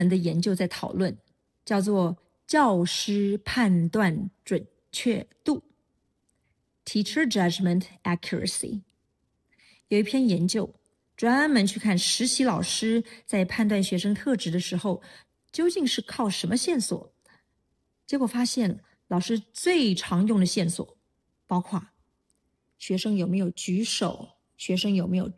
的研究在讨论，叫做教师判断准确度 （Teacher Judgment Accuracy）。有一篇研究专门去看实习老师在判断学生特质的时候，究竟是靠什么线索。结果发现，老师最常用的线索包括学生有没有举手，学生有没有